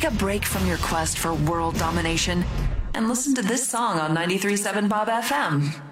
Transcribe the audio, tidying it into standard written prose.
a break from your quest for world domination and listen to this song on 93.7 Bob FM.